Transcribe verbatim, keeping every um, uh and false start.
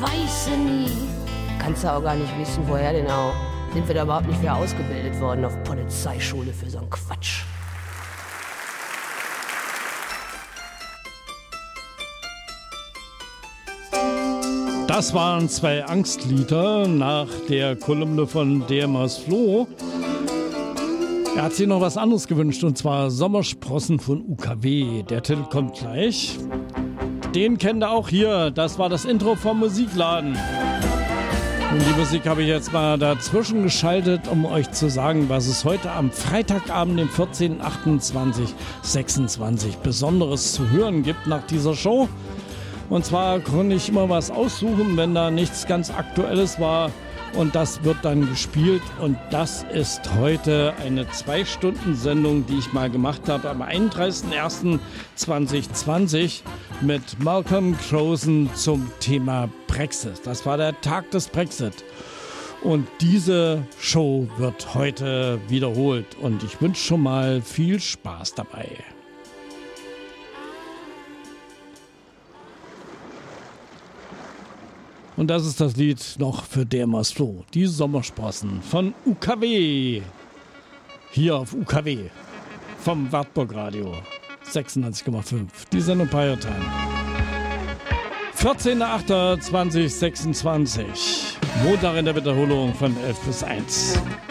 weißt du nie. Kannst du auch gar nicht wissen, woher denn auch. Sind wir da überhaupt nicht mehr ausgebildet worden auf Polizeischule für so einen Quatsch. Das waren zwei Angstlieder nach der Kolumne von D M aus Flo. Er hat sich noch was anderes gewünscht, und zwar Sommersprossen von U K W. Der Titel kommt gleich. Den kennt ihr auch hier. Das war das Intro vom Musikladen. Und die Musik habe ich jetzt mal dazwischen geschaltet, um euch zu sagen, was es heute am Freitagabend, dem vierzehnten achten zweitausendsechsundzwanzig, Besonderes zu hören gibt nach dieser Show. Und zwar konnte ich immer was aussuchen, wenn da nichts ganz Aktuelles war. Und das wird dann gespielt. Und das ist heute eine Zwei-Stunden-Sendung, die ich mal gemacht habe am einunddreißigsten ersten zweitausendzwanzig mit Malcolm Croson zum Thema Brexit. Das war der Tag des Brexit. Und diese Show wird heute wiederholt. Und ich wünsche schon mal viel Spaß dabei. Und das ist das Lied noch für D M aus Flo. Die Sommersprossen von U K W. Hier auf U K W. Vom Wartburg Radio. sechsundneunzig Komma fünf. Die Sendung Pirate Time. vierzehnten achten zweitausendsechsundzwanzig. Montag in der Wiederholung von elf bis eins.